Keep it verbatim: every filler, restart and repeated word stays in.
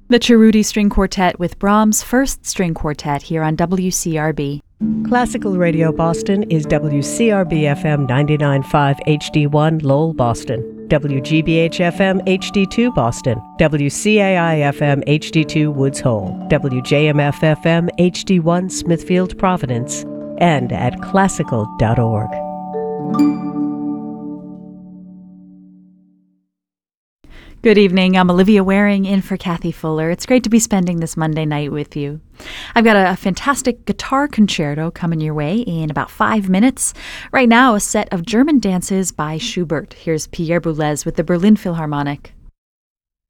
The Cerruti String Quartet with Brahms' First String Quartet here on W C R B. Classical Radio Boston is W C R B F M ninety-nine point five H D one Lowell, Boston, W G B H F M H D two Boston, W C A I F M H D two Woods Hole, W J M F F M H D one Smithfield, Providence, and at classical dot org. Good evening. I'm Olivia Waring in for Kathy Fuller. It's great to be spending this Monday night with you. I've got a fantastic guitar concerto coming your way in about five minutes. Right now, a set of German dances by Schubert. Here's Pierre Boulez with the Berlin Philharmonic.